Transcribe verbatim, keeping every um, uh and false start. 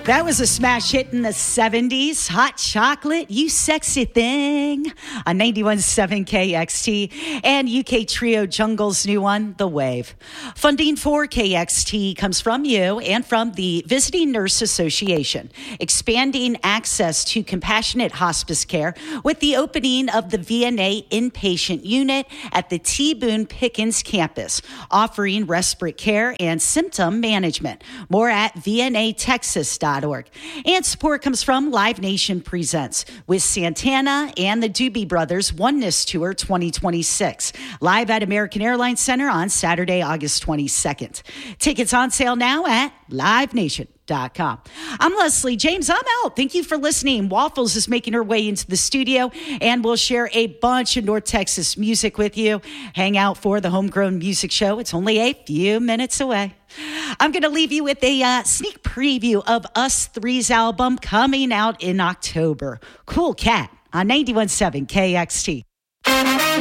That was a smash hit in the seventies. Hot Chocolate, You Sexy Thing on ninety-one point seven K X T and U K trio Jungle's new one, The Wave. Funding for K X T comes from you and from the Visiting Nurse Association, expanding access to compassionate hospice care with the opening of the V N A inpatient unit at the T. Boone Pickens campus, offering respiratory care and symptom management. More at V N A Texas dot org. And support comes from Live Nation Presents with Santana and the Doobie Brothers Oneness Tour twenty twenty-six, live at American Airlines Center on Saturday, August twenty-second. Tickets on sale now at live nation dot com. I'm Leslie James. I'm out. Thank you for listening. Waffles is making her way into the studio, and we'll share a bunch of North Texas music with you. Hang out for the Homegrown Music Show. It's only a few minutes away. I'm going to leave you with a uh, sneak preview of Us Three's album coming out in October. Cool Cat on ninety-one point seven K X T.